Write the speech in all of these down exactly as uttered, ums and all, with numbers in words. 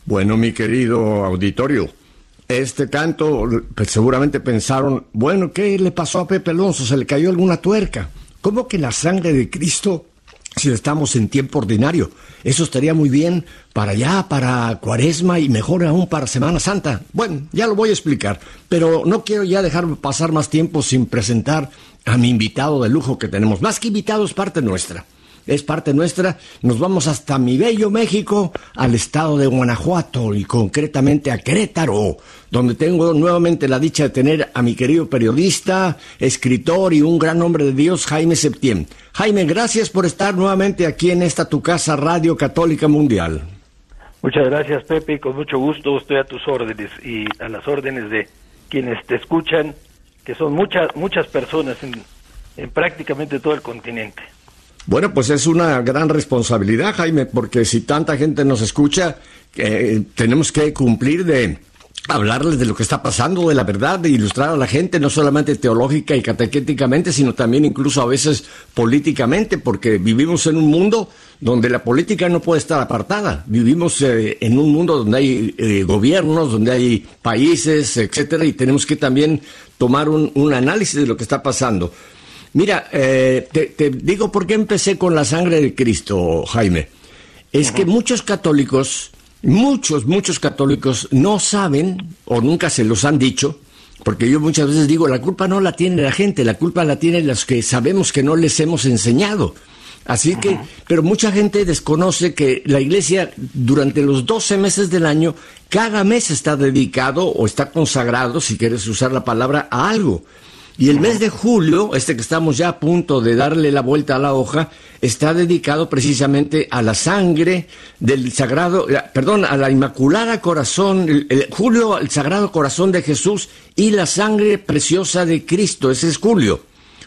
Bueno, mi querido auditorio, este canto, pues seguramente pensaron, bueno, ¿qué le pasó a Pepe Alonso? ¿Se le cayó alguna tuerca? ¿Cómo que la sangre de Cristo si estamos en tiempo ordinario? Eso estaría muy bien para allá, para Cuaresma y mejor aún para Semana Santa. Bueno, ya lo voy a explicar, pero no quiero ya dejar pasar más tiempo sin presentar a mi invitado de lujo que tenemos. Más que invitado, es parte nuestra. Es parte nuestra. Nos vamos hasta mi bello México, al estado de Guanajuato y concretamente a Querétaro, donde tengo nuevamente la dicha de tener a mi querido periodista, escritor y un gran hombre de Dios, Jaime Septién. Jaime, gracias por estar nuevamente aquí en esta tu casa, Radio Católica Mundial. Muchas gracias, Pepe, y con mucho gusto estoy a tus órdenes y a las órdenes de quienes te escuchan, que son muchas muchas personas en, en prácticamente todo el continente. Bueno, pues es una gran responsabilidad, Jaime, porque si tanta gente nos escucha, eh, tenemos que cumplir de hablarles de lo que está pasando, de la verdad, de ilustrar a la gente, no solamente teológica y catequéticamente, sino también incluso a veces políticamente, porque vivimos en un mundo donde la política no puede estar apartada. Vivimos eh, en un mundo donde hay eh, gobiernos, donde hay países, etcétera, y tenemos que también tomar un, un análisis de lo que está pasando. Mira, eh, te, te digo por qué empecé con la sangre de Cristo, Jaime. Es uh-huh. que muchos católicos, muchos, muchos católicos no saben, o nunca se los han dicho, porque yo muchas veces digo, la culpa no la tiene la gente, la culpa la tienen los que sabemos que no les hemos enseñado. Así uh-huh. que, pero mucha gente desconoce que la Iglesia durante los doce meses del año, cada mes está dedicado o está consagrado, si quieres usar la palabra, a algo. Y el mes de julio, este que estamos ya a punto de darle la vuelta a la hoja, está dedicado precisamente a la sangre del Sagrado, perdón, a la Inmaculada Corazón, el, el, julio, el Sagrado Corazón de Jesús y la sangre preciosa de Cristo. Ese es julio.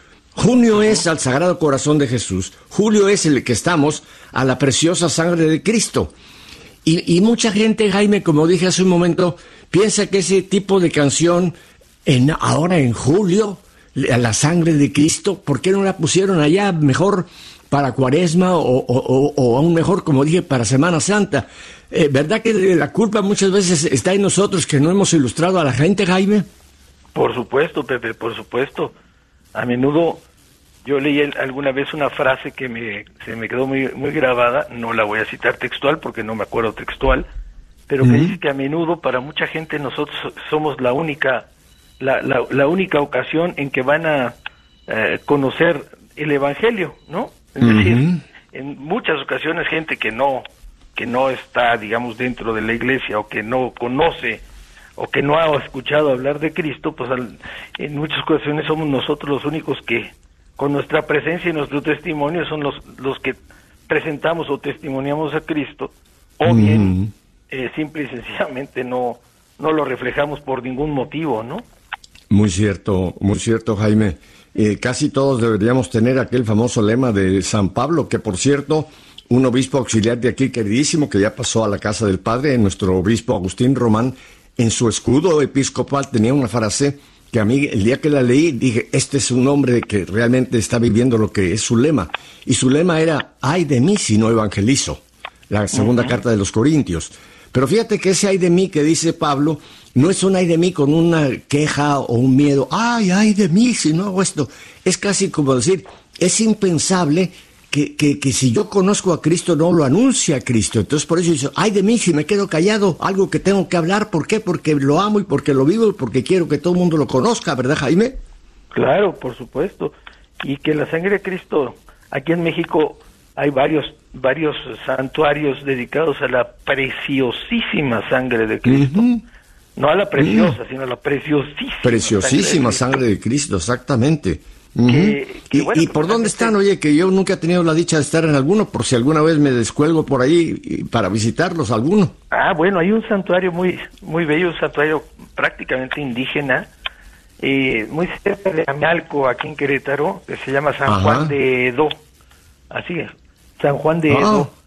Junio es al Sagrado Corazón de Jesús. Julio es el que estamos a la preciosa sangre de Cristo. Y, y mucha gente, Jaime, como dije hace un momento, piensa que ese tipo de canción... En, ahora en julio, a la sangre de Cristo, ¿por qué no la pusieron allá mejor para Cuaresma o, o, o, o aún mejor, como dije, para Semana Santa? Eh, ¿Verdad que la culpa muchas veces está en nosotros que no hemos ilustrado a la gente, Jaime? Por supuesto, Pepe, por supuesto. A menudo yo leí alguna vez una frase que me, se me quedó muy, muy grabada, no la voy a citar textual porque no me acuerdo textual, pero que uh-huh. dice que a menudo para mucha gente nosotros somos la única... La, la, la única ocasión en que van a eh, conocer el Evangelio, ¿no? Es uh-huh. decir, en muchas ocasiones gente que no que no está, digamos, dentro de la iglesia o que no conoce o que no ha escuchado hablar de Cristo, pues al, en muchas ocasiones somos nosotros los únicos que con nuestra presencia y nuestro testimonio son los los que presentamos o testimoniamos a Cristo, o uh-huh. bien eh, simple y sencillamente no no lo reflejamos por ningún motivo, ¿no? Muy cierto, muy cierto, Jaime. Eh, casi todos deberíamos tener aquel famoso lema de San Pablo, que por cierto, un obispo auxiliar de aquí queridísimo, que ya pasó a la casa del Padre, nuestro obispo Agustín Román, en su escudo episcopal tenía una frase que a mí, el día que la leí, dije, este es un hombre que realmente está viviendo lo que es su lema. Y su lema era, ay de mí si no evangelizo, la segunda uh-huh. carta de los Corintios. Pero fíjate que ese ay de mí que dice Pablo, no es un ay de mí con una queja o un miedo, ay, ay de mí si no hago esto. Es casi como decir, es impensable que, que, que si yo conozco a Cristo no lo anuncie a Cristo. Entonces por eso dice, ay de mí si me quedo callado, algo que tengo que hablar. ¿Por qué? Porque lo amo y porque lo vivo y porque quiero que todo el mundo lo conozca, ¿verdad, Jaime? Claro, por supuesto. Y que la sangre de Cristo, aquí en México hay varios varios santuarios dedicados a la preciosísima sangre de Cristo. Uh-huh. No a la preciosa, uh-huh. sino a la preciosísima. Preciosísima sangre de, sangre de Cristo, exactamente. Uh-huh. Que, que, ¿Y, bueno, ¿y por pues, dónde están? Oye, que yo nunca he tenido la dicha de estar en alguno, por si alguna vez me descuelgo por ahí para visitarlos, alguno. Ah, bueno, hay un santuario muy muy bello, un santuario prácticamente indígena, eh, muy cerca de Amealco, aquí en Querétaro, que se llama San Ajá. Juan de Edo. Así es, San Juan de Edo. Oh.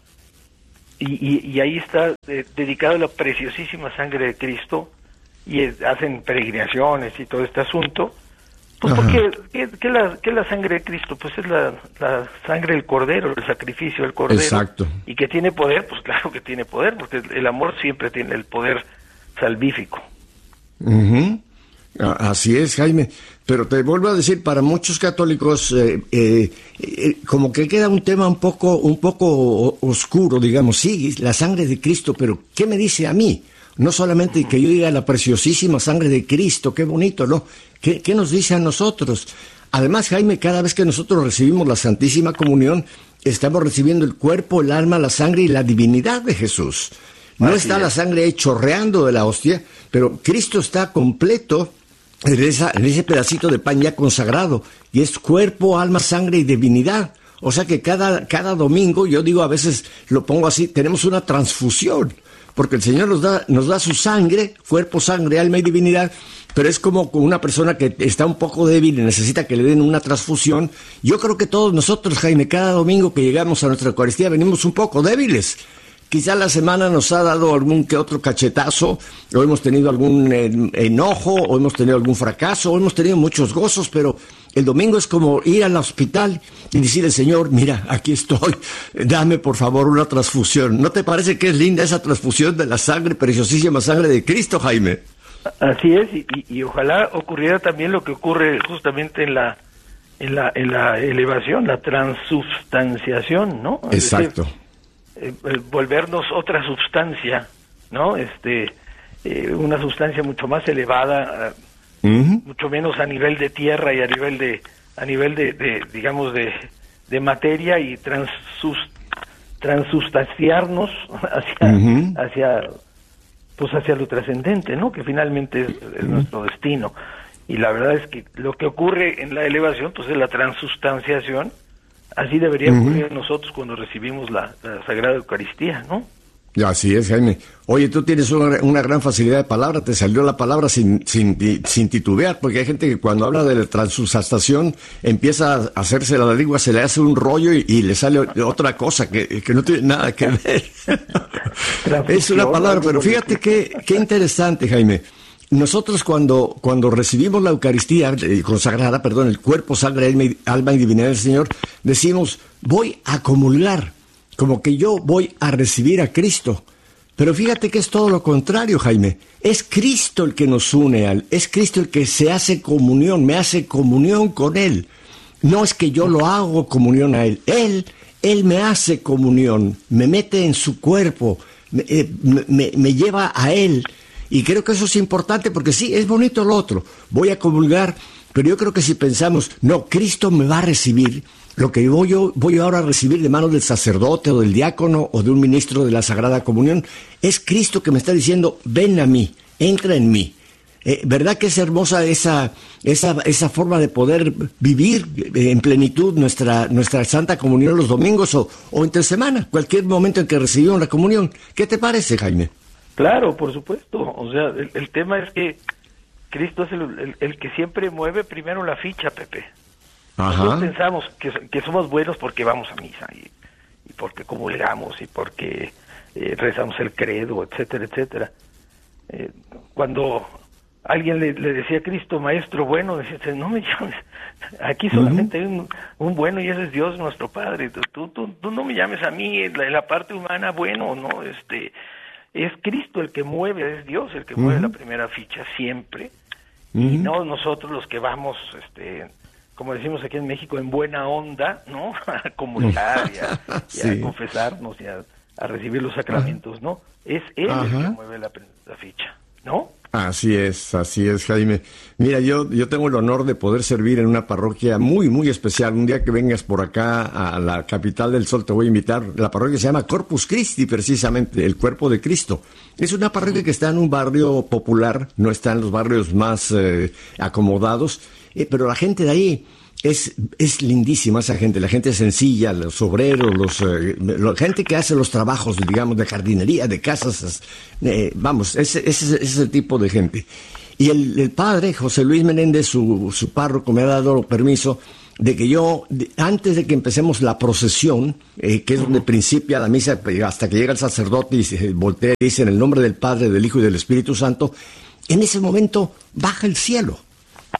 Y, y, y ahí está eh, dedicado a la preciosísima sangre de Cristo, y es, hacen peregrinaciones y todo este asunto, Pues porque, ¿qué, qué, la, ¿qué es la sangre de Cristo? Pues es la, la sangre del Cordero, el sacrificio del Cordero. Exacto. Y que tiene poder, pues claro que tiene poder, porque el amor siempre tiene el poder salvífico. Uh-huh. Así es, Jaime. Pero te vuelvo a decir, para muchos católicos, eh, eh, eh, como que queda un tema un poco, un poco oscuro, digamos. Sí, la sangre de Cristo, pero ¿qué me dice a mí? No solamente que yo diga la preciosísima sangre de Cristo, qué bonito, ¿no? ¿Qué, qué nos dice a nosotros? Además, Jaime, cada vez que nosotros recibimos la Santísima Comunión, estamos recibiendo el cuerpo, el alma, la sangre y la divinidad de Jesús. No Así está es. La sangre ahí chorreando de la hostia, pero Cristo está completo en, esa, en ese pedacito de pan ya consagrado, y es cuerpo, alma, sangre y divinidad. O sea que cada, cada domingo, yo digo a veces, lo pongo así, tenemos una transfusión, porque el Señor nos da, nos da su sangre, cuerpo, sangre, alma y divinidad, pero es como con una persona que está un poco débil y necesita que le den una transfusión. Yo creo que todos nosotros, Jaime, cada domingo que llegamos a nuestra Eucaristía venimos un poco débiles. Quizá la semana nos ha dado algún que otro cachetazo, o hemos tenido algún enojo, o hemos tenido algún fracaso, o hemos tenido muchos gozos, pero el domingo es como ir al hospital y decirle, Señor, mira, aquí estoy, dame por favor una transfusión. ¿No te parece que es linda esa transfusión de la sangre, preciosísima sangre de Cristo, Jaime? Así es, y, y, y ojalá ocurriera también lo que ocurre justamente en la, en la, en la elevación, la transubstanciación, ¿no? Es Exacto. Decir, eh, eh, volvernos otra sustancia, ¿no? Este, eh, una sustancia mucho más elevada, uh, uh-huh. mucho menos a nivel de tierra y a nivel de, a nivel de, de digamos, de, de materia, y transus, transustanciarnos hacia, uh-huh. hacia, pues hacia lo trascendente, ¿no? Que finalmente es, es uh-huh. nuestro destino. Y la verdad es que lo que ocurre en la elevación, pues es la transustanciación. Así debería uh-huh. ocurrir en nosotros cuando recibimos la, la Sagrada Eucaristía, ¿no? Así es, Jaime. Oye, tú tienes una, una gran facilidad de palabra, te salió la palabra sin, sin, sin titubear, porque hay gente que cuando habla de la transustanciación empieza a hacerse la lengua, se le hace un rollo y, y le sale otra cosa que, que no tiene nada que ver. Es una palabra, pero fíjate qué, qué interesante, Jaime. Nosotros cuando, cuando recibimos la Eucaristía eh, consagrada, perdón, el cuerpo, sangre, alma y divinidad del Señor, decimos, voy a comulgar, como que yo voy a recibir a Cristo. Pero fíjate que es todo lo contrario, Jaime. Es Cristo el que nos une a Él, es Cristo el que se hace comunión, me hace comunión con Él. No es que yo lo hago comunión a Él, Él, Él me hace comunión, me mete en su cuerpo, me, eh, me, me lleva a Él. Y creo que eso es importante porque sí, es bonito lo otro, voy a comulgar, pero yo creo que si pensamos, no, Cristo me va a recibir, lo que voy yo voy ahora a recibir de manos del sacerdote o del diácono o de un ministro de la Sagrada Comunión, es Cristo que me está diciendo, ven a mí, entra en mí. Eh, ¿Verdad que es hermosa esa, esa, esa forma de poder vivir en plenitud nuestra, nuestra Santa Comunión los domingos o, o entre semana, cualquier momento en que recibimos la comunión? ¿Qué te parece, Jaime? Claro, por supuesto. O sea, el, el tema es que Cristo es el, el, el que siempre mueve primero la ficha, Pepe. Ajá. Nosotros pensamos que, que somos buenos porque vamos a misa y, y porque comulgamos y porque eh, rezamos el credo, etcétera, etcétera. Eh, cuando alguien le, le decía a Cristo, maestro bueno, decía, no me llames, aquí solamente uh-huh. hay un, un bueno y ese es Dios nuestro Padre. Tú, tú, tú no me llames a mí, la, la parte humana, bueno, no, este... Es Cristo el que mueve, es Dios el que uh-huh. mueve la primera ficha siempre, uh-huh. y no nosotros los que vamos, este, como decimos aquí en México, en buena onda, ¿no? A comulgar y a, sí. y a confesarnos y a, a recibir los sacramentos, uh-huh. ¿no? Es Él uh-huh. el que mueve la, la ficha, ¿no? Así es, así es, Jaime. Mira, yo, yo tengo el honor de poder servir en una parroquia muy, muy especial. Un día que vengas por acá a la capital del Sol te voy a invitar. La parroquia se llama Corpus Christi, precisamente, el cuerpo de Cristo. Es una parroquia que está en un barrio popular, no está en los barrios más eh, acomodados, eh, pero la gente de ahí es, es lindísima, esa gente, la gente sencilla, los obreros, los, eh, la gente que hace los trabajos, digamos, de jardinería, de casas, eh, vamos, ese, ese, ese es el tipo de gente. Y el, el padre, José Luis Menéndez, su, su párroco, me ha dado permiso de que yo, de, antes de que empecemos la procesión, eh, que es donde principia la misa, hasta que llega el sacerdote y se voltea y dice en el nombre del Padre, del Hijo y del Espíritu Santo, en ese momento baja el cielo.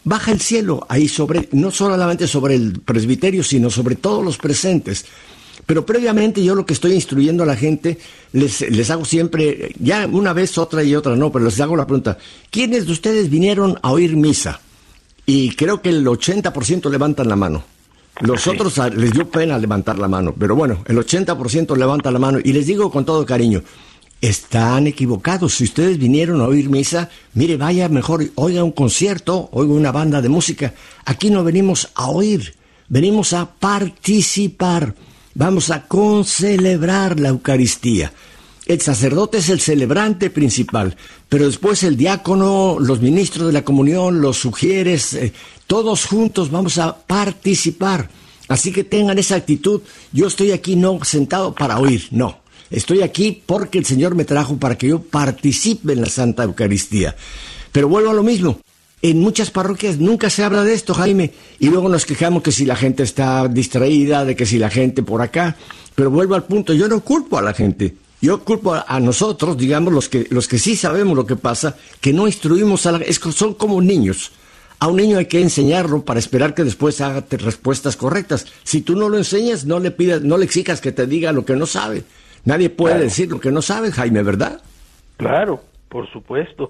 baja el cielo ahí sobre, no solamente sobre el presbiterio, sino sobre todos los presentes. Pero previamente yo lo que estoy instruyendo a la gente, les, les hago siempre, ya una vez, otra y otra no, pero les hago la pregunta, ¿quiénes de ustedes vinieron a oír misa? Y creo que el ochenta por ciento levantan la mano. Los sí. otros les dio pena levantar la mano, pero bueno, el ochenta por ciento levanta la mano y les digo con todo cariño, están equivocados. Si ustedes vinieron a oír misa, mire, vaya mejor, oiga un concierto, oiga una banda de música. Aquí no venimos a oír, venimos a participar. Vamos a concelebrar la Eucaristía. El sacerdote es el celebrante principal, pero después el diácono, los ministros de la comunión, los sugieres, eh, todos juntos vamos a participar. Así que tengan esa actitud. Yo estoy aquí no sentado para oír, no. Estoy aquí porque el Señor me trajo para que yo participe en la Santa Eucaristía. Pero vuelvo a lo mismo. En muchas parroquias nunca se habla de esto, Jaime, y luego nos quejamos que si la gente está distraída, de que si la gente por acá, pero vuelvo al punto, yo no culpo a la gente, yo culpo a, a nosotros, digamos, los que los que sí sabemos lo que pasa, que no instruimos a la es, son como niños. A un niño hay que enseñarlo para esperar que después haga respuestas correctas. Si tú no lo enseñas, no le pidas, no le exijas que te diga lo que no sabe. Nadie puede claro. decir lo que no sabe, Jaime, ¿verdad? Claro, por supuesto.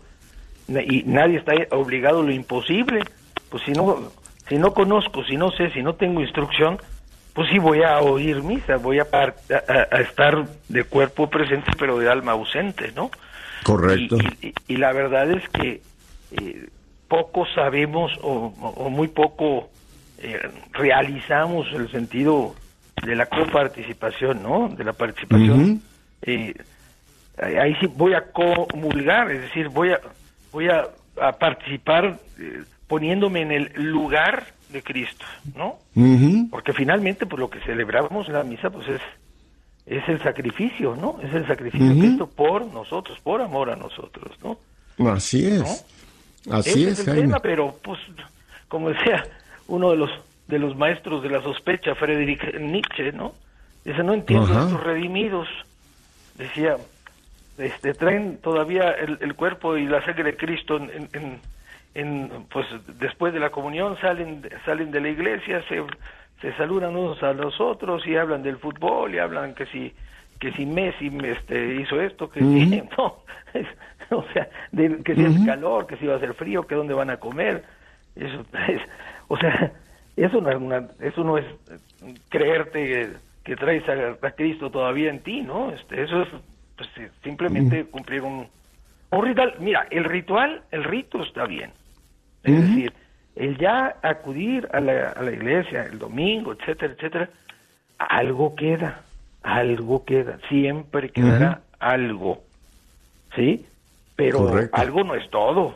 Y nadie está obligado a lo imposible. Pues si no si no conozco, si no sé, si no tengo instrucción, pues sí voy a oír misa, voy a, a, a estar de cuerpo presente pero de alma ausente, ¿no? Correcto. Y, y, y la verdad es que eh, poco sabemos o, o muy poco eh, realizamos el sentido de la coparticipación, ¿no? De la participación. Uh-huh. eh, ahí sí voy a comulgar, es decir, voy a voy a, a participar eh, poniéndome en el lugar de Cristo, ¿no? Uh-huh. Porque finalmente, pues lo que celebramos en la misa, pues es es el sacrificio, ¿no? Es el sacrificio uh-huh. de Cristo por nosotros, por amor a nosotros, ¿no? Así es, ¿no? Así Ese es, es el Jaime. tema, pero pues, como decía uno de los de los maestros de la sospecha, Friedrich Nietzsche, ¿no? Dice, no entiendo uh-huh. estos redimidos, decía, este traen todavía el, el cuerpo y la sangre de Cristo en, en, en, en pues después de la comunión salen salen de la iglesia, se se saludan unos a los otros y hablan del fútbol y hablan que si que si Messi este hizo esto, que uh-huh. si no, es, o sea, de, que si uh-huh. es calor, que si va a hacer frío, que dónde van a comer, eso es, o sea, eso no es una, eso no es creerte que, que traes a, a Cristo todavía en ti, ¿no? Este, eso es pues, simplemente uh-huh. cumplir un un ritual. Mira, el ritual, el rito está bien, es uh-huh. decir, el ya acudir a la, a la iglesia el domingo, etcétera, etcétera, algo queda, algo queda, siempre quedará uh-huh. algo, ¿sí? Pero correcto. Algo no es todo,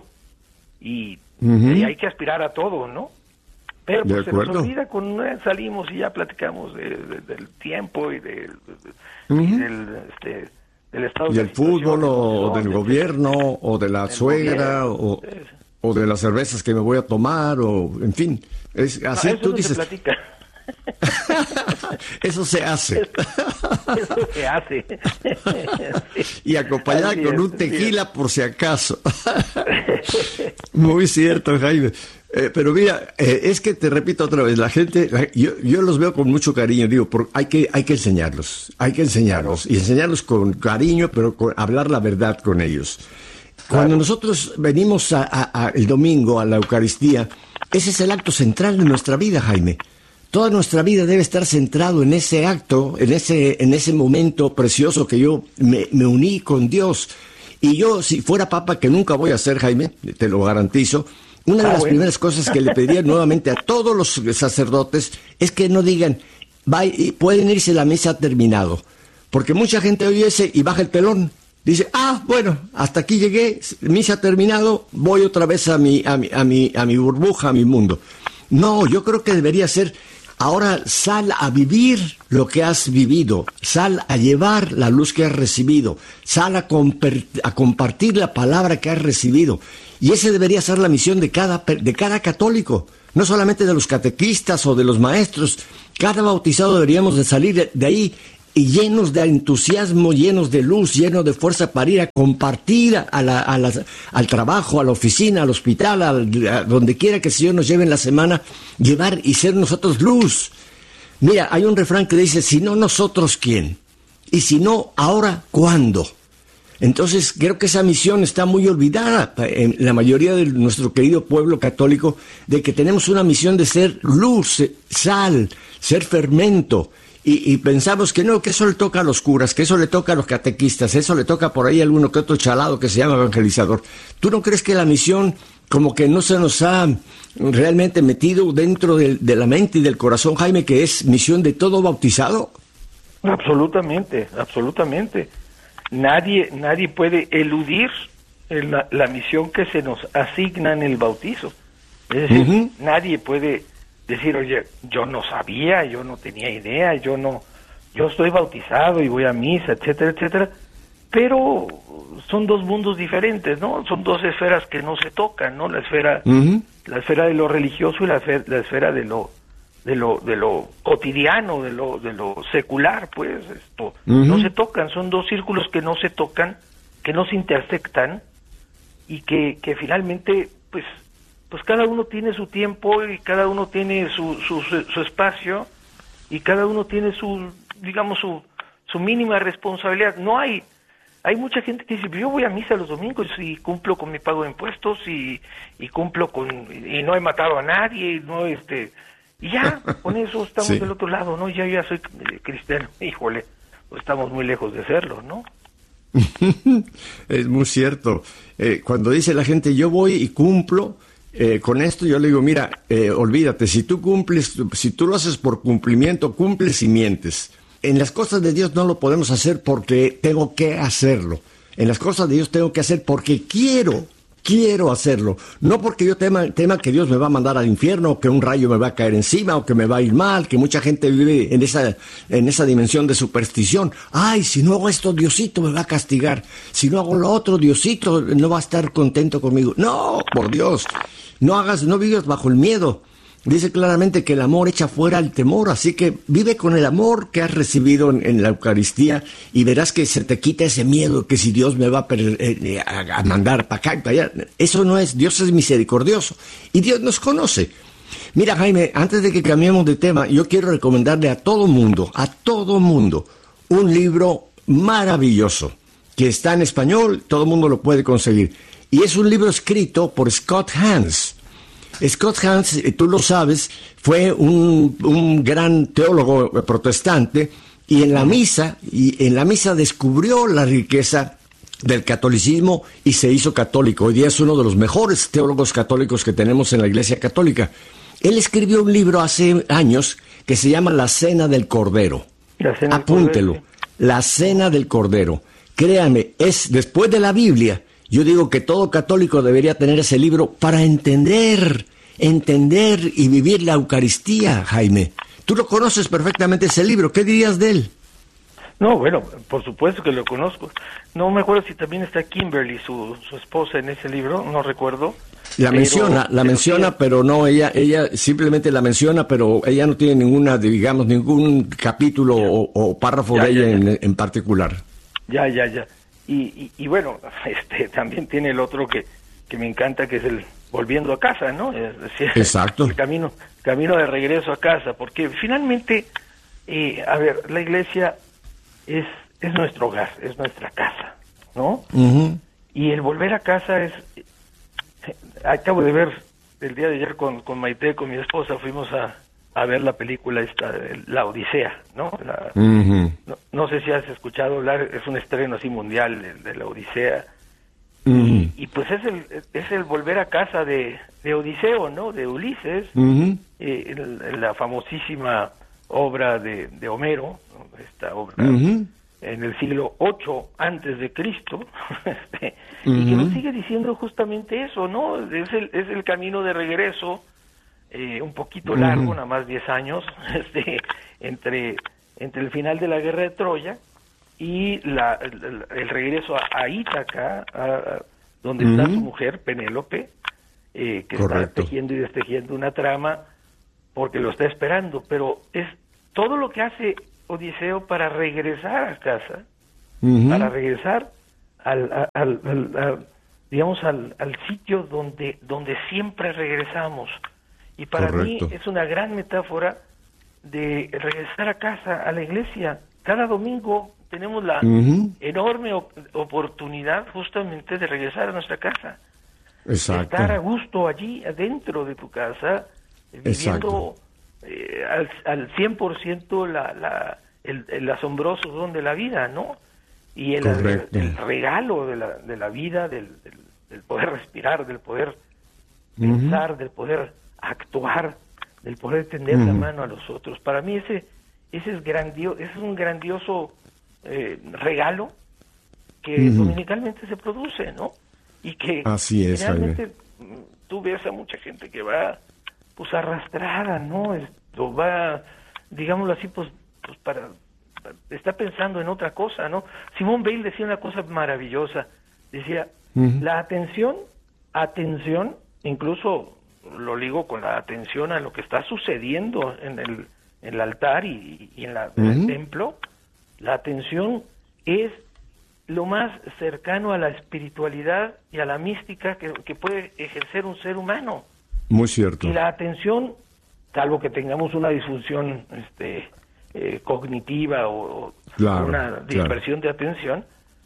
y, uh-huh. y hay que aspirar a todo, ¿no? Pero pues, se nos olvida cuando salimos y ya platicamos de, de, del tiempo y, de, de, uh-huh. y del, este, del estado y de el fútbol o del gobierno o de la suegra gobierno, o... Es, o de las cervezas que me voy a tomar, o en fin, es así. No, eso tú no dices. Se platica. Eso se hace. Eso, eso se hace. Y acompañada así con es, un tequila por si acaso. Muy cierto, Jaime. Eh, pero mira, eh, es que te repito otra vez, la gente, la, yo, yo los veo con mucho cariño, digo, por, hay que hay que enseñarlos, hay que enseñarlos, claro. Y enseñarlos con cariño, pero con, hablar la verdad con ellos. Cuando claro. nosotros venimos a, a, a el domingo a la Eucaristía, ese es el acto central de nuestra vida, Jaime. Toda nuestra vida debe estar centrado en ese acto, en ese en ese momento precioso que yo me, me uní con Dios. Y yo, si fuera papa, que nunca voy a ser, Jaime, te lo garantizo, una de ah, las bueno. primeras cosas que le pediría nuevamente a todos los sacerdotes es que no digan, pueden irse, la misa ha terminado. Porque mucha gente oye ese y baja el telón. Dice, ah, bueno, hasta aquí llegué, misa ha terminado, voy otra vez a mi, a mi, a mi, a mi burbuja, a mi mundo. No, yo creo que debería ser, ahora sal a vivir lo que has vivido, sal a llevar la luz que has recibido, sal a, comper- a compartir la palabra que has recibido. Y esa debería ser la misión de cada, de cada católico, no solamente de los catequistas o de los maestros. Cada bautizado deberíamos de salir de ahí y llenos de entusiasmo, llenos de luz, llenos de fuerza para ir a compartir a la, a la, al trabajo, a la oficina, al hospital, al, a donde quiera que el Señor nos lleve en la semana, llevar y ser nosotros luz. Mira, hay un refrán que dice, si no nosotros, ¿quién? Y si no, ahora, ¿cuándo? Entonces, creo que esa misión está muy olvidada en la mayoría de nuestro querido pueblo católico, de que tenemos una misión de ser luz, sal, ser fermento. Y, y pensamos que no, que eso le toca a los curas, que eso le toca a los catequistas, eso le toca por ahí a alguno que otro chalado que se llama evangelizador. ¿Tú no crees que la misión como que no se nos ha realmente metido dentro de, de la mente y del corazón, Jaime, que es misión de todo bautizado? Absolutamente, absolutamente. Nadie, nadie puede eludir la, la misión que se nos asigna en el bautizo. Es decir, uh-huh. nadie puede decir, oye, yo no sabía, yo no tenía idea, yo no, yo estoy bautizado y voy a misa, etcétera, etcétera, pero son dos mundos diferentes, ¿no? Son dos esferas que no se tocan, ¿no? La esfera, uh-huh. la esfera de lo religioso y la, la esfera de lo, de lo, de lo cotidiano, de lo, de lo secular, pues, esto, uh-huh. no se tocan, son dos círculos que no se tocan, que no se intersectan y que, que finalmente, pues, pues cada uno tiene su tiempo y cada uno tiene su, su, su, su espacio y cada uno tiene su, digamos, su, su mínima responsabilidad. No hay, hay mucha gente que dice, yo voy a misa los domingos y cumplo con mi pago de impuestos y, y cumplo con, y no he matado a nadie, y no este, y ya, con eso estamos sí. del otro lado, ¿no? Ya, ya soy cristiano, híjole, pues estamos muy lejos de serlo, ¿no? Es muy cierto. Eh, cuando dice la gente, yo voy y cumplo, Eh, con esto yo le digo, mira, eh, olvídate, si tú cumples, si tú lo haces por cumplimiento, cumples y mientes. En las cosas de Dios no lo podemos hacer porque tengo que hacerlo. En las cosas de Dios tengo que hacer porque quiero, quiero hacerlo. No porque yo tema, tema que Dios me va a mandar al infierno, o que un rayo me va a caer encima, o que me va a ir mal, que mucha gente vive en esa, en esa dimensión de superstición. Ay, si no hago esto, Diosito me va a castigar. Si no hago lo otro, Diosito no va a estar contento conmigo. No, por Dios. No hagas, no vivas bajo el miedo. Dice claramente que el amor echa fuera el temor, así que vive con el amor que has recibido en, en la Eucaristía y verás que se te quita ese miedo que si Dios me va a, per, eh, a, a mandar para acá y para allá. Eso no es, Dios es misericordioso y Dios nos conoce. Mira, Jaime, antes de que cambiemos de tema, yo quiero recomendarle a todo mundo, a todo mundo, un libro maravilloso que está en español, todo el mundo lo puede conseguir. Y es un libro escrito por Scott Hahn. Scott Hahn, tú lo sabes, fue un, un gran teólogo protestante y en la misa, y en la misa descubrió la riqueza del catolicismo y se hizo católico. Hoy día es uno de los mejores teólogos católicos que tenemos en la Iglesia Católica. Él escribió un libro hace años que se llama La Cena del Cordero. La Cena Apúntelo. Del Cordero, sí. La Cena del Cordero. Créame, es después de la Biblia. Yo digo que todo católico debería tener ese libro para entender, entender y vivir la Eucaristía, Jaime. Tú lo conoces perfectamente ese libro, ¿qué dirías de él? No, bueno, por supuesto que lo conozco. No me acuerdo si también está Kimberly, su, su esposa, en ese libro, no recuerdo. La pero, menciona, la pero menciona, sí. pero no, ella ella simplemente la menciona, pero ella no tiene ninguna, digamos, ningún capítulo o, o párrafo ya, de ella ya, ya. En, en particular. Ya, ya, ya. Y, y, y bueno, este también tiene el otro que, que me encanta, que es el volviendo a casa, ¿no? Es decir, exacto. El camino, camino de regreso a casa, porque finalmente, eh, a ver, la iglesia es, es nuestro hogar, es nuestra casa, ¿no? Uh-huh. Y el volver a casa es, acabo de ver el día de ayer con, con Maite, con mi esposa, fuimos a a ver la película esta, La Odisea, ¿no? La, uh-huh. no, no sé si has escuchado hablar, es un estreno así mundial de, de La Odisea, uh-huh. y, y pues es el es el volver a casa de, de Odiseo, ¿no? De Ulises, uh-huh. eh, el, la famosísima obra de, de Homero, ¿no? Esta obra uh-huh. en el siglo ocho antes de Cristo, este, uh-huh. y que nos sigue diciendo justamente eso, ¿no? Es el, es el camino de regreso, Eh, un poquito largo, uh-huh. nada más diez años, este, entre, entre el final de la guerra de Troya y la, el, el regreso a, a Ítaca, a, a, donde uh-huh. está su mujer, Penélope, eh, que Correcto. Está tejiendo y destejiendo una trama porque lo está esperando, pero es todo lo que hace odiseo para regresar a casa, Uh-huh. para regresar al, al, al, al, al digamos al, al sitio donde donde siempre regresamos. Y para Correcto. mí es una gran metáfora de regresar a casa, a la iglesia. Cada domingo tenemos la Uh-huh. enorme op- oportunidad justamente de regresar a nuestra casa. Exacto. Estar a gusto allí adentro de tu casa, viviendo eh, al, al cien por ciento la, la, el, el asombroso don de la vida, ¿no? Y el, el, el regalo de la, de la vida, del, del, del poder respirar, del poder uh-huh. pensar, del poder actuar, del poder tender uh-huh. la mano a los otros. Para mí ese ese es grandioso, ese es un grandioso eh, regalo que uh-huh. dominicalmente se produce, ¿no? Y que Así es, realmente Jaime. Tú ves a mucha gente que va pues arrastrada, ¿no? Esto va, digámoslo así, pues, pues para está pensando en otra cosa, ¿no? Simone Weil decía una cosa maravillosa, decía, uh-huh. la atención, atención, incluso lo ligo con la atención a lo que está sucediendo en el, en el altar y, y en, la, uh-huh. en el templo, la atención es lo más cercano a la espiritualidad y a la mística que, que puede ejercer un ser humano. Muy cierto. Y la atención, salvo que tengamos una disfunción este Eh, cognitiva o, claro, o una dispersión claro. de atención,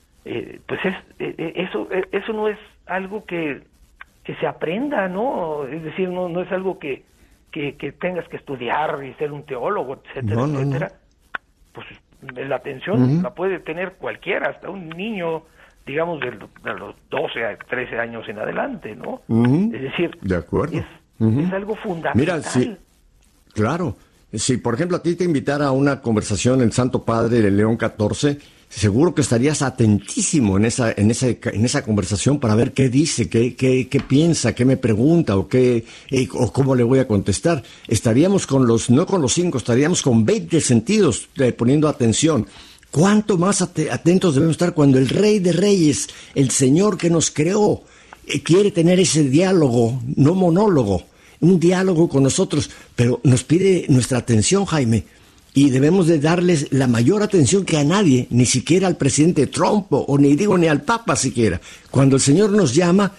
eh, pues es eh, eso eh, eso no es algo que, que se aprenda, ¿no? Es decir, no no es algo que, que, que tengas que estudiar y ser un teólogo, etcétera, no, no, etcétera. No. Pues la atención uh-huh. la puede tener cualquiera, hasta un niño, digamos, de, de los doce a trece años en adelante, ¿no? Uh-huh. Es decir, de acuerdo. Es, uh-huh. es algo fundamental. Mira, sí, claro. Si, por ejemplo, a ti te invitara a una conversación el Santo Padre de León catorce, seguro que estarías atentísimo en esa en esa, en esa conversación para ver qué dice, qué, qué, qué piensa, qué me pregunta o, qué, eh, o cómo le voy a contestar. Estaríamos con los, no con los cinco, estaríamos con veinte sentidos eh, poniendo atención. ¿Cuánto más at- atentos debemos estar cuando el Rey de Reyes, el Señor que nos creó, eh, quiere tener ese diálogo, no monólogo? Un diálogo con nosotros, pero nos pide nuestra atención, Jaime, y debemos de darles la mayor atención que a nadie, ni siquiera al presidente Trump, o ni digo ni al Papa siquiera. Cuando el Señor nos llama,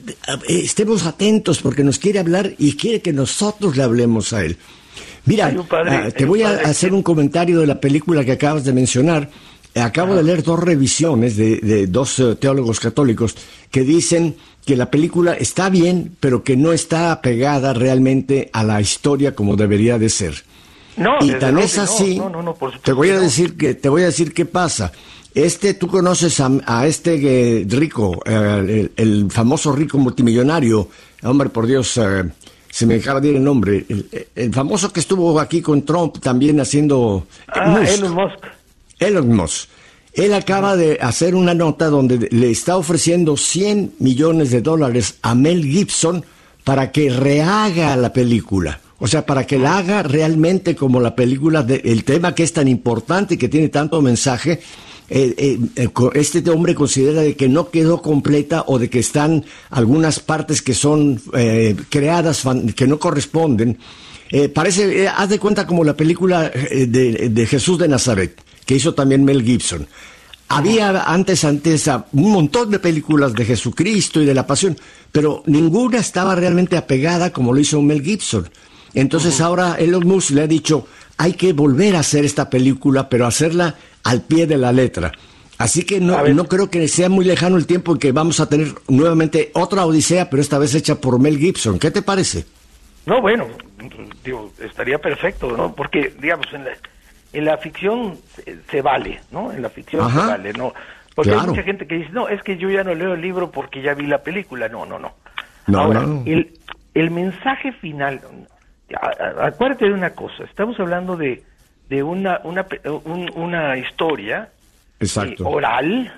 estemos atentos porque nos quiere hablar y quiere que nosotros le hablemos a Él. Mira, padre, uh, te voy a hacer un comentario de la película que acabas de mencionar. Acabo Ajá. de leer dos revisiones de, de dos uh, teólogos católicos que dicen que la película está bien, pero que no está apegada realmente a la historia como debería de ser. No, y tan es así, no, no, no, por te voy a no. decir que te voy a decir qué pasa. Este, tú conoces a, a este eh, rico, eh, el, el famoso rico multimillonario, hombre, por Dios, eh, se me acaba de ir el nombre, el, el famoso que estuvo aquí con Trump también haciendo... Ah, Musk. Elon Musk. Elon Musk. Él acaba de hacer una nota donde le está ofreciendo cien millones de dólares a Mel Gibson para que rehaga la película. O sea, para que la haga realmente como la película, de, el tema que es tan importante y que tiene tanto mensaje. Eh, eh, eh, este hombre considera de que no quedó completa o de que están algunas partes que son eh, creadas, que no corresponden. Eh, parece, eh, haz de cuenta como la película eh, de, de Jesús de Nazaret, que hizo también Mel Gibson. Había antes, antes un montón de películas de Jesucristo y de la Pasión, pero ninguna estaba realmente apegada como lo hizo Mel Gibson. Entonces uh-huh. ahora Elon Musk le ha dicho, hay que volver a hacer esta película, pero hacerla al pie de la letra. Así que no, no creo que sea muy lejano el tiempo en que vamos a tener nuevamente otra Odisea, pero esta vez hecha por Mel Gibson. ¿Qué te parece? No, bueno, digo, estaría perfecto, ¿no? Porque, digamos, en la, en la ficción se, se vale, ¿no? En la ficción Ajá. se vale, ¿no? Porque claro. hay mucha gente que dice, no, es que yo ya no leo el libro porque ya vi la película. No, no, no. no Ahora, no. El, el mensaje final, acuérdate de una cosa, estamos hablando de, de una, una, un, una historia Exacto. Eh, oral,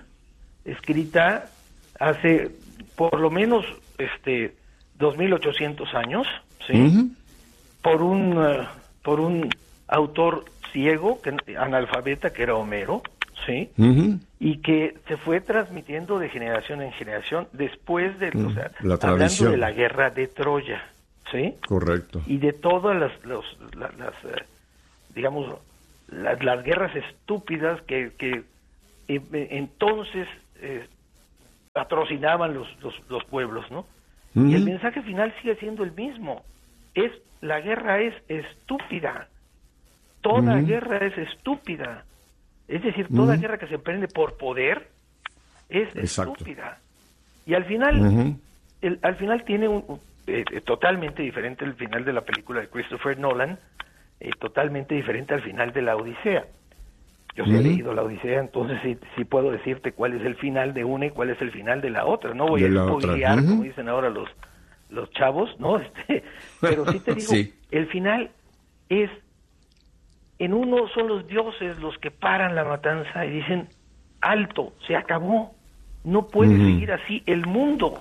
escrita hace por lo menos este dos mil ochocientos años, ¿sí? Uh-huh. por un uh, por un autor ciego, que, analfabeta, que era Homero, ¿sí? Uh-huh. Y que se fue transmitiendo de generación en generación después de, uh-huh. o sea, la hablando de la guerra de Troya, ¿sí? Correcto. Y de todas las, los, las, las uh, digamos, las, las guerras estúpidas que, que eh, entonces eh, patrocinaban los, los, los pueblos, ¿no? Uh-huh. Y el mensaje final sigue siendo el mismo. Es la guerra es estúpida. Toda uh-huh. guerra es estúpida. Es decir, toda uh-huh. guerra que se emprende por poder es Exacto. estúpida. Y al final, uh-huh. el, al final tiene un, un eh, totalmente diferente el final de la película de Christopher Nolan, eh, totalmente diferente al final de la Odisea. Yo sí uh-huh. he leído la Odisea, entonces sí, sí puedo decirte cuál es el final de una y cuál es el final de la otra. No voy de a spoilear, uh-huh. como dicen ahora los los chavos, ¿no? Este, pero sí te digo, sí. el final es, en uno son los dioses los que paran la matanza y dicen, alto, se acabó, no puede uh-huh. seguir así el mundo.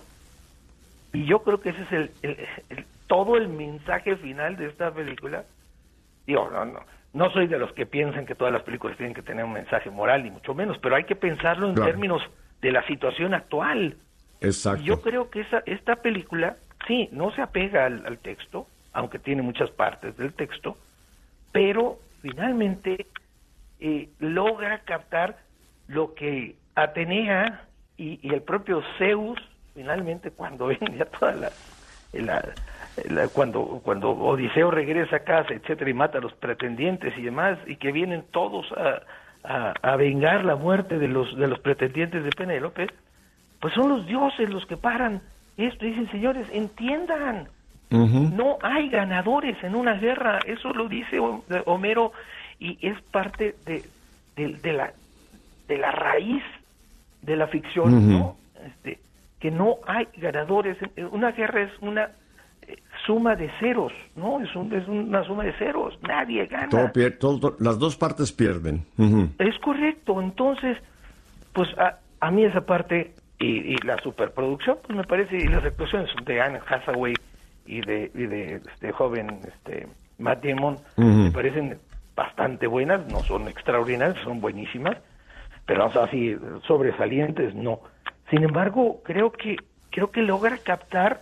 Y yo creo que ese es el, el, el todo el mensaje final de esta película. Digo, no, no, no soy de los que piensan que todas las películas tienen que tener un mensaje moral, ni mucho menos, pero hay que pensarlo en claro. términos de la situación actual. Exacto. Y yo creo que esa esta película, sí, no se apega al, al texto, aunque tiene muchas partes del texto, pero finalmente eh, logra captar lo que Atenea y, y el propio Zeus, finalmente cuando ven ya toda la, la, la cuando cuando Odiseo regresa a casa, etcétera, y mata a los pretendientes y demás, y que vienen todos a, a, a vengar la muerte de los de los pretendientes de Penélope, pues son los dioses los que paran esto. Dicen, señores, entiendan, uh-huh. no hay ganadores en una guerra. Eso lo dice Homero y es parte de, de, de la de la raíz de la ficción, uh-huh. ¿no? Este, que no hay ganadores. Una guerra es una eh, suma de ceros, ¿no? Es, un, es una suma de ceros. Nadie gana. Todo pier- todo, las dos partes pierden. Uh-huh. Es correcto. Entonces, pues a, a mí esa parte y, y la superproducción, pues me parece, y las actuaciones de Anne Hathaway y de, y de este joven este Matt Damon, uh-huh. me parecen bastante buenas. No son extraordinarias, son buenísimas, pero así sobresalientes no. Sin embargo, creo que creo que logra captar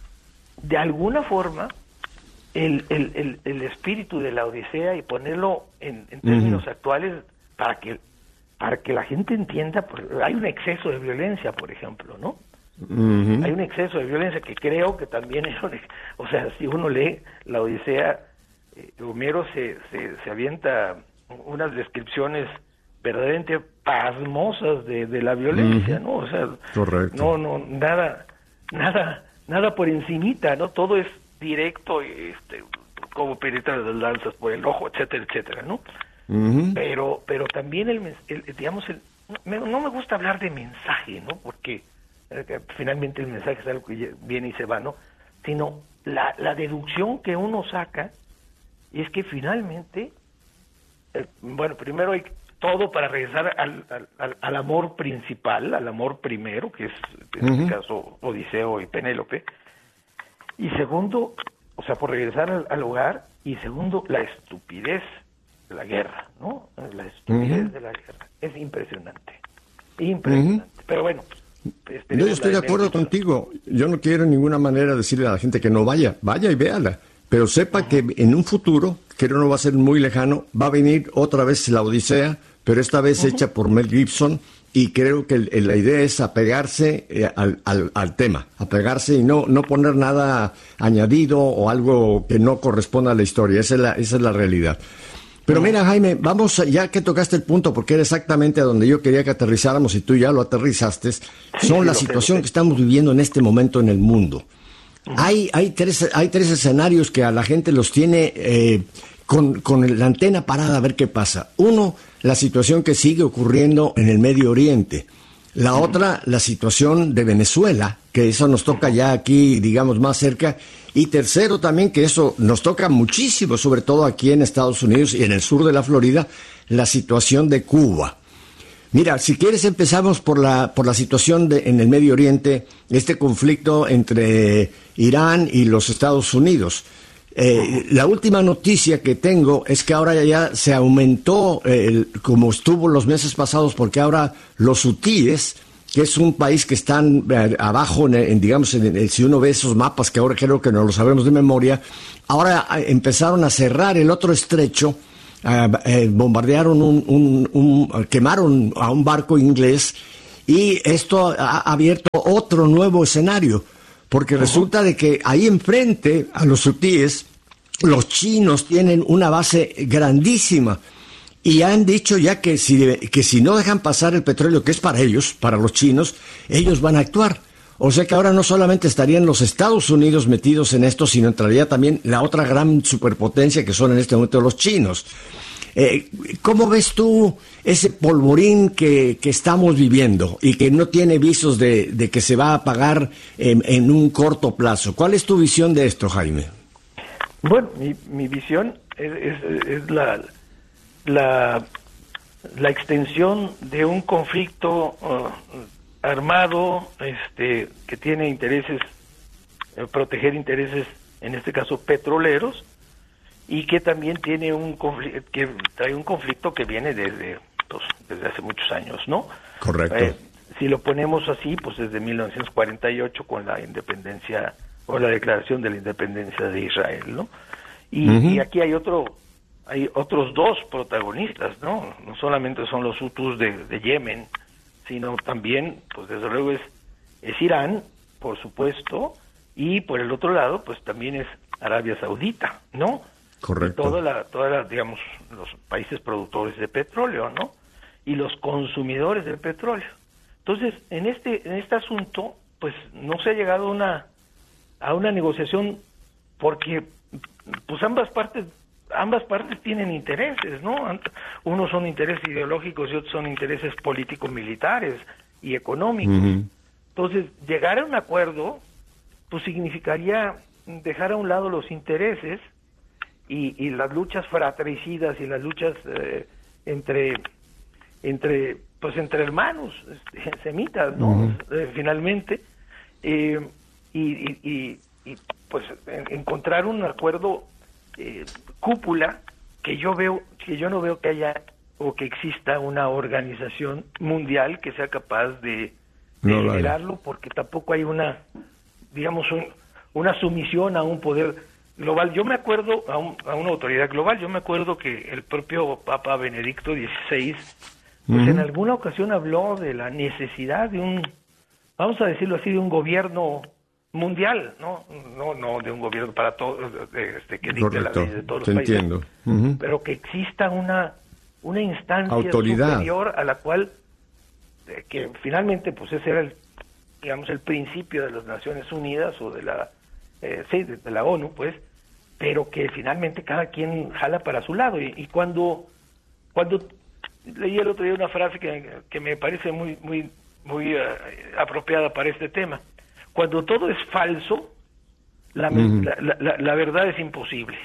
de alguna forma el, el, el, el espíritu de la Odisea y ponerlo en, en términos uh-huh. actuales para que para que la gente entienda. Pues, hay un exceso de violencia, por ejemplo, ¿no? Uh-huh. Hay un exceso de violencia que creo que también es un, o sea, si uno lee la Odisea, eh, Homero se, se, se avienta unas descripciones verdaderamente pasmosas de, de la violencia, uh-huh. ¿no? O sea, correcto. No, no, nada, nada, nada por encimita, ¿no? Todo es directo, este, como penetra las lanzas por el ojo, etcétera, etcétera, ¿no? Uh-huh. Pero, pero también el, el digamos, el, no, no me gusta hablar de mensaje, ¿no? Porque eh, finalmente el mensaje es algo que viene y se va, ¿no? Sino la, la deducción que uno saca es que finalmente, eh, bueno, primero hay todo para regresar al, al, al amor principal, al amor primero, que es en uh-huh. este caso Odiseo y Penélope, y segundo, o sea, por regresar al, al hogar, y segundo, la estupidez de la guerra, ¿no? La estupidez uh-huh. de la guerra. Es impresionante, impresionante. Uh-huh. Pero bueno, yo estoy de acuerdo contigo. Yo no quiero en ninguna manera decirle a la gente que no vaya, vaya y véala, pero sepa uh-huh. que en un futuro, que no va a ser muy lejano, va a venir otra vez la Odisea, pero esta vez uh-huh. hecha por Mel Gibson, y creo que el, el, la idea es apegarse eh, al, al, al tema, apegarse y no, no poner nada añadido o algo que no corresponda a la historia. Esa es la, esa es la realidad. Pero uh-huh. mira, Jaime, vamos, ya que tocaste el punto, porque era exactamente a donde yo quería que aterrizáramos y tú ya lo aterrizaste, son sí, la situación que estamos viviendo en este momento en el mundo. Uh-huh. Hay, hay, tres, hay tres escenarios que a la gente los tiene eh, con, con la antena parada a ver qué pasa. Uno, la situación que sigue ocurriendo en el Medio Oriente. La uh-huh. otra, la situación de Venezuela, que eso nos toca ya aquí, digamos, más cerca. Y tercero también, que eso nos toca muchísimo, sobre todo aquí en Estados Unidos y en el sur de la Florida, la situación de Cuba. Mira, si quieres empezamos por la por la situación de, en el Medio Oriente, este conflicto entre Irán y los Estados Unidos. Eh, la última noticia que tengo es que ahora ya se aumentó, eh, el, como estuvo los meses pasados, porque ahora los hutíes, que es un país que están eh, abajo, en, en, digamos, en, en, si uno ve esos mapas, que ahora creo que no lo sabemos de memoria, ahora eh, empezaron a cerrar el otro estrecho uh, eh, bombardearon un, un, un, quemaron a un barco inglés, y esto ha abierto otro nuevo escenario, porque uh-huh. resulta de que ahí enfrente a los hutíes, los chinos tienen una base grandísima, y han dicho ya que si, que si no dejan pasar el petróleo, que es para ellos, para los chinos, ellos van a actuar. O sea que ahora no solamente estarían los Estados Unidos metidos en esto, sino entraría también la otra gran superpotencia que son en este momento los chinos. Eh, ¿Cómo ves tú ese polvorín que, que estamos viviendo y que no tiene visos de, de que se va a apagar en, en un corto plazo? ¿Cuál es tu visión de esto, Jaime? Bueno, mi, mi visión es, es, es la... La, la extensión de un conflicto uh, armado, este, que tiene intereses, eh, proteger intereses, en este caso petroleros, y que también tiene un conflicto, que trae un conflicto que viene desde, pues, desde hace muchos años, ¿no? Correcto. Eh, si lo ponemos así, pues desde mil novecientos cuarenta y ocho con la independencia, o la declaración de la independencia de Israel, ¿no? Y, uh-huh. y aquí hay otro... Hay otros dos protagonistas, ¿no? No solamente son los hutus de, de Yemen, sino también, pues desde luego es, es Irán, por supuesto, y por el otro lado, pues también es Arabia Saudita, ¿no? Correcto. Toda la, toda la, digamos, los países productores de petróleo, ¿no? Y los consumidores del petróleo. Entonces, en este, en este asunto, pues no se ha llegado a una, a una negociación porque, pues ambas partes ambas partes tienen intereses, ¿no? Unos son intereses ideológicos y otros son intereses político-militares y económicos. Uh-huh. Entonces, llegar a un acuerdo, pues significaría dejar a un lado los intereses y, y las luchas fratricidas y las luchas eh, entre, entre, pues entre hermanos, este, semitas, ¿no? Uh-huh. Eh, finalmente, eh, y, y, y, y pues en, encontrar un acuerdo Eh, cúpula, que yo veo que yo no veo que haya o que exista una organización mundial que sea capaz de, de no, generarlo, porque tampoco hay una, digamos, un, una sumisión a un poder global. Yo me acuerdo a, un, a una autoridad global, yo me acuerdo que el propio Papa Benedicto dieciséis, pues uh-huh. en alguna ocasión habló de la necesidad de un, vamos a decirlo así, de un gobierno mundial, no no no de un gobierno para todos, este, que dicte la ley de todos los países, entiendo. Uh-huh. Pero que exista una una instancia autoridad superior a la cual, eh, que finalmente pues ese era el, digamos, el principio de las Naciones Unidas o de la eh, sí, de, de la ONU, pues, pero que finalmente cada quien jala para su lado. Y, y cuando cuando leí el otro día una frase que, que me parece muy muy muy uh, apropiada para este tema: cuando todo es falso, la, uh-huh. la, la, la verdad es imposible.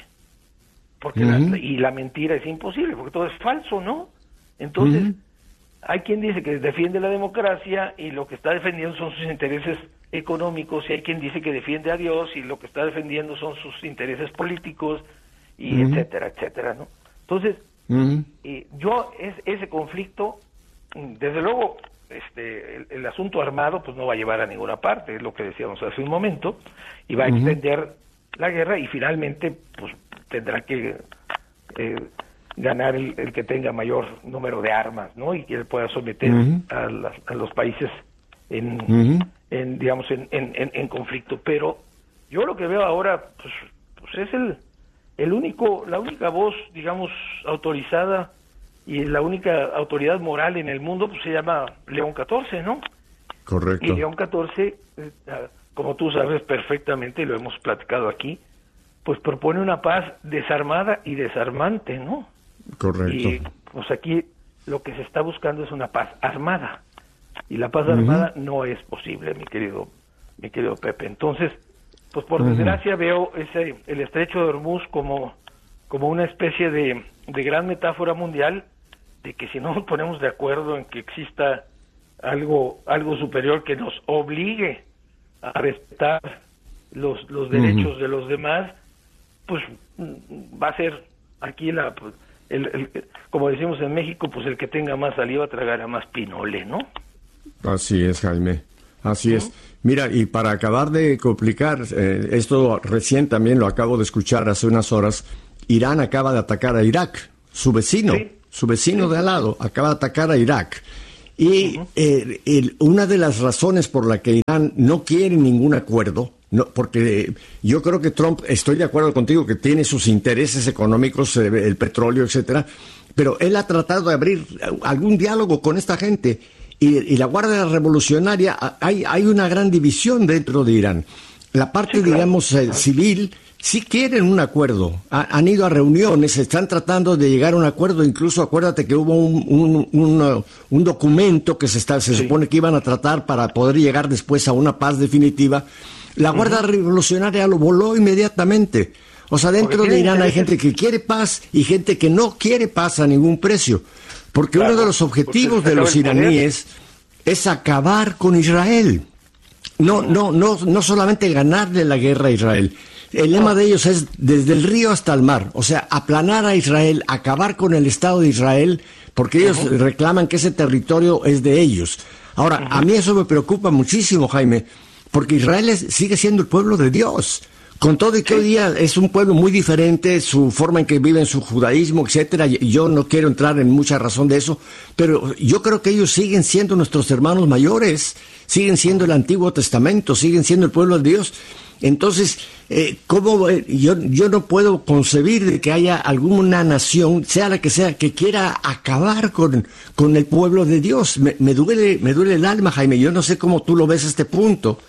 Porque uh-huh. la, y la mentira es imposible, porque todo es falso, ¿no? Entonces, uh-huh. hay quien dice que defiende la democracia y lo que está defendiendo son sus intereses económicos, y hay quien dice que defiende a Dios y lo que está defendiendo son sus intereses políticos, y uh-huh. etcétera, etcétera, ¿no? Entonces, uh-huh. eh, yo, es, ese conflicto, desde luego, este el, el asunto armado pues no va a llevar a ninguna parte, es lo que decíamos hace un momento, y va a uh-huh. extender la guerra, y finalmente pues tendrá que eh, ganar el, el que tenga mayor número de armas, ¿no? Y que pueda someter uh-huh. a, las, a los países en, uh-huh. en digamos en, en, en, en conflicto. Pero yo lo que veo ahora pues, pues es el el único la única voz, digamos, autorizada, y la única autoridad moral en el mundo, pues se llama León catorce, ¿no? Correcto. Y León catorce, eh, como tú sabes perfectamente, lo hemos platicado aquí, pues propone una paz desarmada y desarmante, ¿no? Correcto. Y pues aquí lo que se está buscando es una paz armada, y la paz uh-huh. armada no es posible, mi querido, mi querido Pepe. Entonces, pues por uh-huh. desgracia veo ese el estrecho de Hormuz como como una especie de, de gran metáfora mundial, de que si no nos ponemos de acuerdo en que exista algo algo superior que nos obligue a respetar los los derechos uh-huh. de los demás, pues va a ser aquí la pues, el, el, como decimos en México, pues el que tenga más saliva tragará más pinole, ¿no? Así es, Jaime, así uh-huh. es. Mira, y para acabar de complicar, eh, esto recién también lo acabo de escuchar hace unas horas, Irán acaba de atacar a Irak. su vecino, sí. su vecino sí. de al lado, acaba de atacar a Irak. Y uh-huh. eh, el, una de las razones por la que Irán no quiere ningún acuerdo, no, porque yo creo que Trump, estoy de acuerdo contigo, que tiene sus intereses económicos, eh, el petróleo, etcétera, pero él ha tratado de abrir algún diálogo con esta gente. Y, y la Guardia Revolucionaria, hay, hay una gran división dentro de Irán. La parte, sí, claro. digamos, eh, civil, sí quieren un acuerdo. Ha, han ido a reuniones, están tratando de llegar a un acuerdo. Incluso acuérdate que hubo un, un, un, un documento que se, está, se sí. supone que iban a tratar para poder llegar después a una paz definitiva. La Guardia uh-huh. Revolucionaria lo voló inmediatamente. O sea, dentro de Irán hay gente que quiere paz y gente que no quiere paz a ningún precio. Porque claro, uno de los objetivos de los iraníes es acabar con Israel. No, no, no, no solamente ganarle la guerra a Israel. El lema de ellos es desde el río hasta el mar. O sea, aplanar a Israel, acabar con el Estado de Israel, porque ellos uh-huh. reclaman que ese territorio es de ellos. Ahora, uh-huh. a mí eso me preocupa muchísimo, Jaime, porque Israel es, sigue siendo el pueblo de Dios. Con todo y que hoy día es un pueblo muy diferente, su forma en que viven, su judaísmo, etcétera. Yo no quiero entrar en mucha razón de eso, pero yo creo que ellos siguen siendo nuestros hermanos mayores, siguen siendo el Antiguo Testamento, siguen siendo el pueblo de Dios. Entonces, eh, ¿cómo eh, yo yo no puedo concebir de que haya alguna nación, sea la que sea, que quiera acabar con, con el pueblo de Dios? Me, me duele me duele el alma, Jaime. Yo no sé cómo tú lo ves a este punto.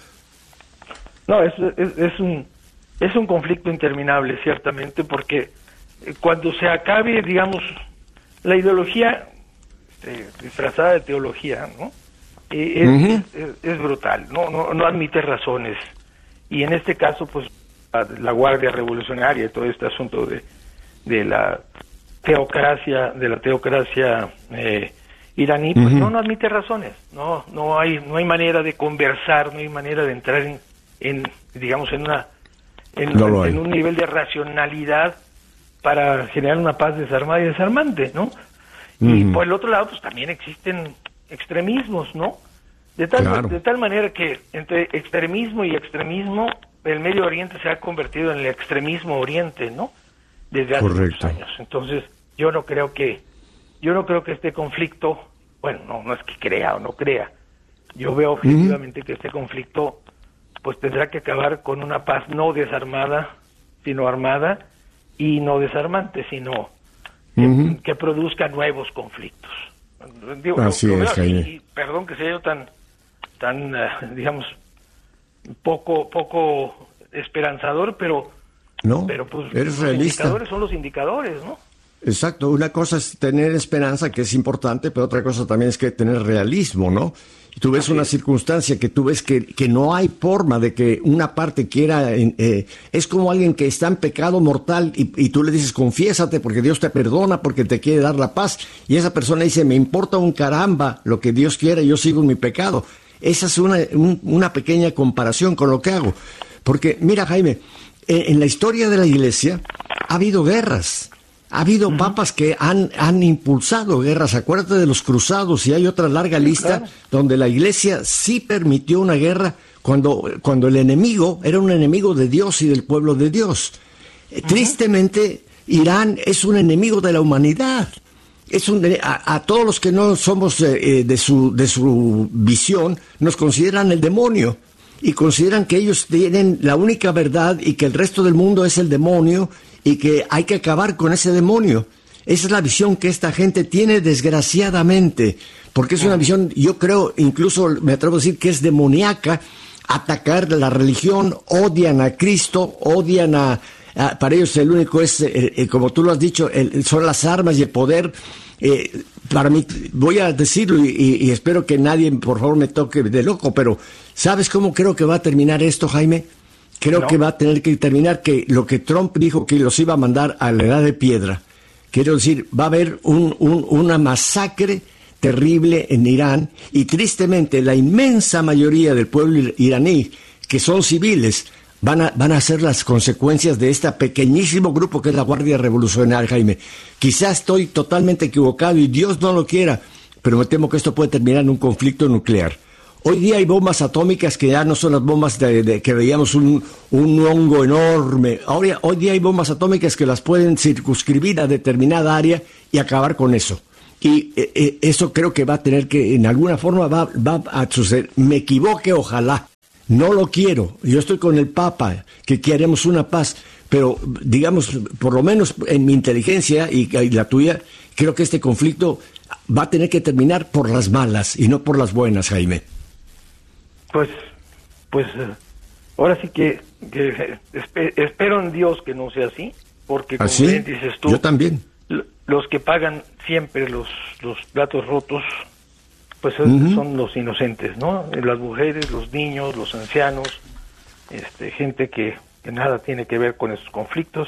No, es es, es un Es un conflicto interminable, ciertamente, porque cuando se acabe, digamos, la ideología eh, disfrazada de teología, ¿no? Eh, es, uh-huh. es, es brutal, no, no, no admite razones. Y en este caso, pues, la Guardia Revolucionaria y todo este asunto de, de la teocracia, de la teocracia eh, iraní, pues uh-huh. no, no admite razones. No, no hay, no hay manera de conversar, no hay manera de entrar en, en digamos, en una En, no en un nivel de racionalidad para generar una paz desarmada y desarmante, ¿no? Uh-huh. Y por el otro lado, pues también existen extremismos, ¿no? De tal, claro. de tal manera que entre extremismo y extremismo, el Medio Oriente se ha convertido en el extremismo Oriente, ¿no? Desde hace muchos años. Entonces, yo no creo que, yo no creo que este conflicto, bueno, no, no es que crea o no crea, yo veo objetivamente uh-huh. que este conflicto pues tendrá que acabar con una paz no desarmada, sino armada, y no desarmante, sino que, uh-huh. que produzca nuevos conflictos. Digo, así lo, lo es, así, y perdón que sea yo tan, tan uh, digamos, poco poco esperanzador, pero, no, pero pues eres los realista. Indicadores son los indicadores, ¿no? Exacto, una cosa es tener esperanza, que es importante, pero otra cosa también es que tener realismo, ¿no? Y tú ves una circunstancia que tú ves que, que no hay forma de que una parte quiera, eh, es como alguien que está en pecado mortal y, y tú le dices, confiésate porque Dios te perdona, porque te quiere dar la paz, y esa persona dice, me importa un caramba lo que Dios quiera, yo sigo en mi pecado. Esa es una, un, una pequeña comparación con lo que hago. Porque, mira, Jaime, eh, en la historia de la Iglesia ha habido guerras. Ha habido uh-huh. papas que han, han impulsado guerras. Acuérdate de los cruzados, y hay otra larga sí, lista claro. donde la Iglesia sí permitió una guerra cuando, cuando el enemigo era un enemigo de Dios y del pueblo de Dios. Uh-huh. Tristemente, Irán es un enemigo de la humanidad. Es un, a, a todos los que no somos eh, de, su, de su visión, nos consideran el demonio. Y consideran que ellos tienen la única verdad y que el resto del mundo es el demonio y que hay que acabar con ese demonio. Esa es la visión que esta gente tiene, desgraciadamente, porque es una visión, yo creo, incluso me atrevo a decir que es demoníaca, atacar la religión, odian a Cristo, odian a, a para ellos el único es, eh, eh, como tú lo has dicho, el, son las armas y el poder. Eh, para mí, voy a decirlo y, y, y espero que nadie, por favor, me toque de loco, pero ¿sabes cómo creo que va a terminar esto, Jaime? Creo no. que va a tener que terminar que lo que Trump dijo que los iba a mandar a la edad de piedra. Quiero decir, va a haber un, un, una masacre terrible en Irán y tristemente la inmensa mayoría del pueblo iraní, que son civiles, van a, van a ser las consecuencias de este pequeñísimo grupo que es la Guardia Revolucionaria, Jaime. Quizás estoy totalmente equivocado y Dios no lo quiera, pero me temo que esto puede terminar en un conflicto nuclear. Hoy día hay bombas atómicas que ya no son las bombas de, de que veíamos un, un hongo enorme. Ahora, hoy día hay bombas atómicas que las pueden circunscribir a determinada área y acabar con eso. Y eh, eso creo que va a tener que, en alguna forma, va, va a suceder. Me equivoque, ojalá. No lo quiero. Yo estoy con el Papa, que queremos una paz. Pero, digamos, por lo menos en mi inteligencia y, y la tuya, creo que este conflicto va a tener que terminar por las malas y no por las buenas, Jaime. Pues, pues, ahora sí que, que espe- espero en Dios que no sea así, porque como ¿Así? bien dices tú, Yo también. Los que pagan siempre los, los platos rotos, pues Uh-huh. son los inocentes, ¿no? Las mujeres, los niños, los ancianos, este, gente que, que nada tiene que ver con esos conflictos.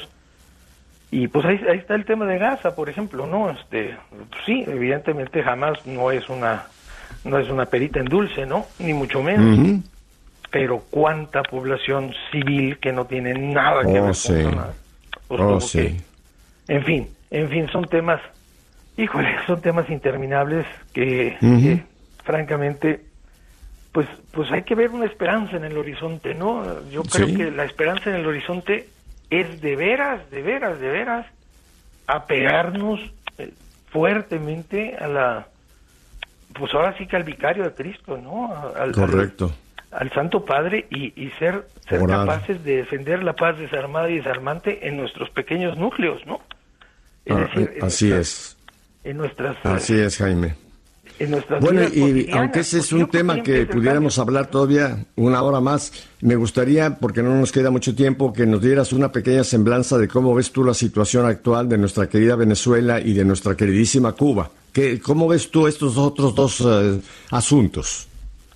Y pues ahí, ahí está el tema de Gaza, por ejemplo, ¿no? Este, sí, evidentemente jamás no es una no es una perita en dulce, ¿no? Ni mucho menos. Uh-huh. Pero cuánta población civil que no tiene nada que Oh, ver sí. con nada. Pues Oh, como sí. que, en fin, en fin, son temas, híjole, son temas interminables que, Uh-huh. que, francamente, pues, pues hay que ver una esperanza en el horizonte, ¿no? Yo creo Sí. que la esperanza en el horizonte es de veras, de veras, de veras, apegarnos eh, fuertemente a la, pues ahora sí que al vicario de Cristo, ¿no? Al, Correcto. Al, al Santo Padre y, y ser, ser Orar. capaces de defender la paz desarmada y desarmante en nuestros pequeños núcleos, ¿no? Es Ah, decir, eh, en así nuestras- es. En nuestras, Así es, Jaime. en nuestras Bueno, vidas y cotidianas, aunque ese es porque un yo creo tema siempre que es el pudiéramos cambio. hablar todavía una hora más, me gustaría, porque no nos queda mucho tiempo, que nos dieras una pequeña semblanza de cómo ves tú la situación actual de nuestra querida Venezuela y de nuestra queridísima Cuba. ¿Qué, ¿Cómo ves tú estos otros dos eh, asuntos?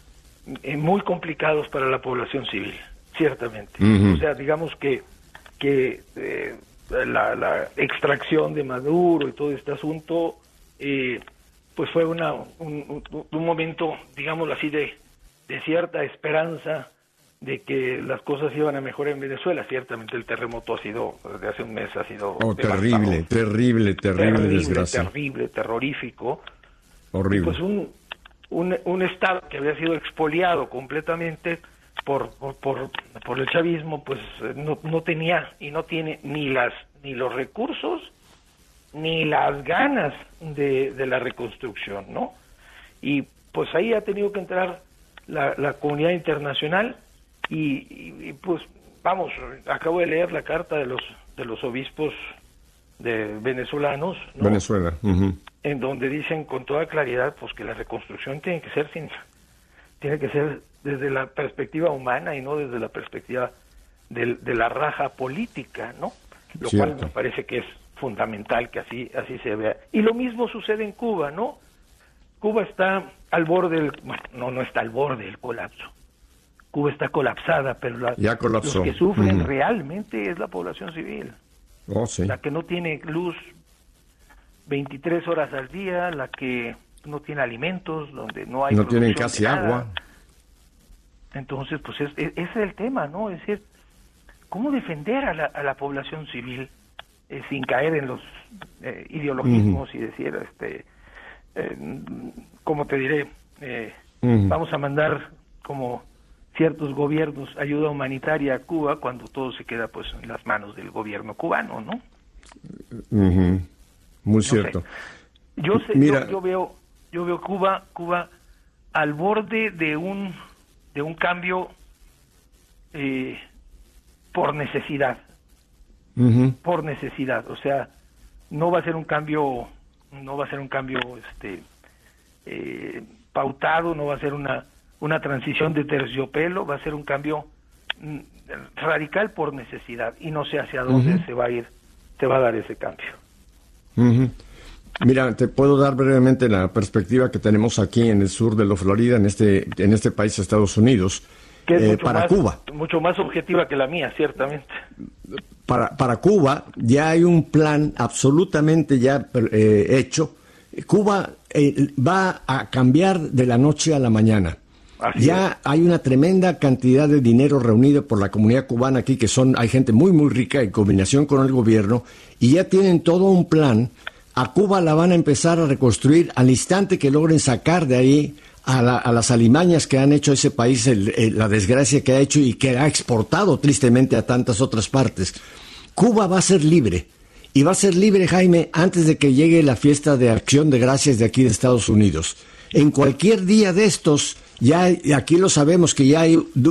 Eh, muy complicados para la población civil, ciertamente. Ujú. O sea, digamos que, que eh, la, la extracción de Maduro y todo este asunto, eh, pues fue una, un, un, un momento, digámoslo así, de, de cierta esperanza de que las cosas iban a mejorar en Venezuela. Ciertamente el terremoto ha sido, desde hace un mes ha sido Oh, devastador. terrible, terrible, terrible, terrible, desgracia. terrible, terrorífico. Horrible. Pues un, un, un Estado que había sido expoliado completamente por, por, por, por el chavismo, pues no, no tenía y no tiene ni las ni los recursos ni las ganas de, de la reconstrucción, ¿no? Y pues ahí ha tenido que entrar la, la comunidad internacional y, y, y, pues vamos, acabo de leer la carta de los de los obispos de venezolanos, ¿no? Venezuela. Ujú. En donde dicen con toda claridad pues que la reconstrucción tiene que ser sin tiene que ser desde la perspectiva humana y no desde la perspectiva del, de la raja política, ¿no? Lo Cierto. cual me parece que es fundamental que así así se vea. Y lo mismo sucede en Cuba, ¿no? Cuba está al borde del, bueno, no no está al borde del colapso. Cuba está colapsada, pero la, Ya colapsó. los que sufren Ujú. realmente es la población civil. Oh, sí. La que no tiene luz veintitrés horas al día, la que no tiene alimentos, donde no hay No tienen producción casi de nada. agua. Entonces, pues es, es- ese es el tema, ¿no? Es decir, ¿cómo defender a la, a la población civil eh, sin caer en los eh, ideologismos y decir, este, eh, como te diré, eh, Ujú. vamos a mandar como ciertos gobiernos ayuda humanitaria a Cuba cuando todo se queda pues en las manos del gobierno cubano, ¿no? Ujú. Muy No cierto. sé. Yo sé, Mira- yo, yo veo, yo veo Cuba, Cuba al borde de un, de un cambio eh, por necesidad, Ujú. por necesidad. O sea, no va a ser un cambio, no va a ser un cambio, este, eh, pautado, no va a ser una, una transición de terciopelo, va a ser un cambio mm, radical por necesidad y no sé hacia dónde Ujú. se va a ir, se va a dar ese cambio. Ujú. Mira, te puedo dar brevemente la perspectiva que tenemos aquí en el sur de la Florida, en este en este país, Estados Unidos, Que es eh, mucho para más, Cuba. mucho más objetiva que la mía, ciertamente. Para, para Cuba ya hay un plan absolutamente ya eh, hecho. Cuba eh, va a cambiar de la noche a la mañana. Así Ya hay una tremenda cantidad de dinero reunido por la comunidad cubana aquí, que son, hay gente muy, muy rica en combinación con el gobierno, y ya tienen todo un plan. A Cuba la van a empezar a reconstruir al instante que logren sacar de ahí a, la, a las alimañas que han hecho ese país, el, el, la desgracia que ha hecho y que ha exportado tristemente a tantas otras partes. Cuba va a ser libre. Y va a ser libre, Jaime, antes de que llegue la fiesta de Acción de Gracias de aquí de Estados Unidos. En cualquier día de estos, ya aquí lo sabemos que ya hay